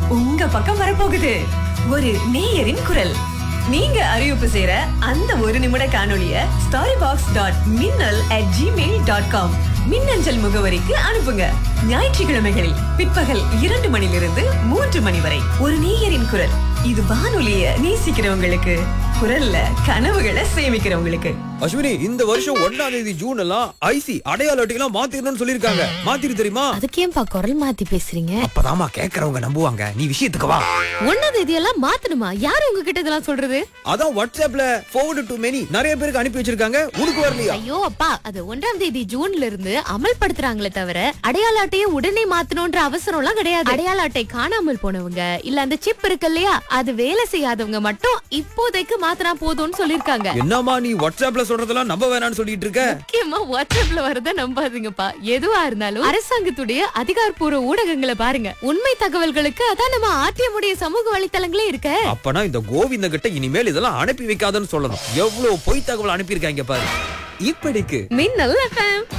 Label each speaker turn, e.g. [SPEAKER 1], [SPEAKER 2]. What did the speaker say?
[SPEAKER 1] உங்க பக்கம் வரப்போகுது. ஒரு நேயரின் குரல். நீங்க அறிவிப்பு செய்யற அந்த ஒரு நிமிட காணொளிய storybox.minnal@gmail.com மின்னஞ்சல் முகவரிக்கு அனுப்புங்க. ஞாயிற்றுக்கிழமைகளில் பிற்பகல் 2 மணிலிருந்து 3 மணி வரை ஒரு நேயரின் குரல். இது வானொலிய நேசிக்கிறவங்களுக்கு, குரல்ல கனவுகளை சேமிக்கிறவங்களுக்கு.
[SPEAKER 2] அஸ்வினி, இந்த வருஷம் 1ஆம் தேதி ஜூன் எல்லாம் ஐசி அடையாள அட்டையெல்லாம் மாத்திரணும்னு சொல்லிருக்காங்க. மாத்திரு தெரியுமா?
[SPEAKER 3] அதுக்கேன்பா குரல் மாத்தி பேசுறீங்க?
[SPEAKER 2] அப்பதாமா கேக்குறவங்க நம்புவாங்க. நீ விஷயத்துக்கு வா.
[SPEAKER 3] 1ஆம் தேதி எல்லாம் மாத்தணுமா? யாரு உங்ககிட்ட இதெல்லாம் சொல்றது?
[SPEAKER 2] அதான் வாட்ஸ்அப்ல forward to many நிறைய பேருக்கு அனுப்பி வச்சிருக்காங்க. உனக்கு வரலையா?
[SPEAKER 3] ஐயோ அப்பா, அது 1ஆம் தேதி ஜூன்ல இருந்து அமல்படுத்துறாங்களே தவிர அடையாள அட்டையை உடனே மாத்தணும்ன்ற அவசரம் எல்லாம் கிடையாது. அடையாள அட்டை காணாமல் போனவங்க, இல்ல அந்த சிப் இருக்கு இல்லையா, அது வேலை செய்யாதவங்க மட்டும் இப்போதைக்கு மாத்தினா போதும்னு சொல்லிருக்காங்க.
[SPEAKER 2] என்னமா நீ வாட்ஸ்அப்ல சொல்றதெல்லாம் நம்ப வேணாம்னு சொல்லிட்டு இருக்க?
[SPEAKER 3] முக்கியமா வாட்ஸ்அப்ல வரத நம்பாதீங்கப்பா. எதுவா இருந்தாலும் அரசாங்கத்துடைய அதிகாரப்பூர்வ ஊடகங்களை பாருங்க. உண்மை தகவல்களுக்கு அதான் நம்ம ஆர்டிஎம்முடைய சமூக வலைத்தளங்களே இருக்க.
[SPEAKER 2] அப்பனா இந்த கோவிந்த கிட்ட இனிமேல் இதெல்லாம் அனுப்பி வைக்காதன்னு சொல்லணும். எவ்வளவு பொய் தகவல் அனுப்பி இருக்காங்க பாரு. இப்படிக்கு
[SPEAKER 3] மின்னல் FM.